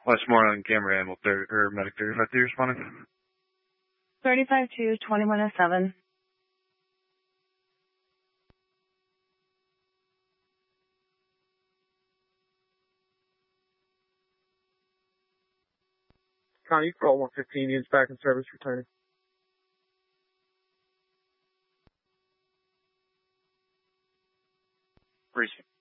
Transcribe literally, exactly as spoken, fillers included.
Westmore on camera, animal third, or medic thirty-five three responding. thirty-five two, twenty-one oh seven. Connie, call one fifteen, units back in service, returning. Reaching.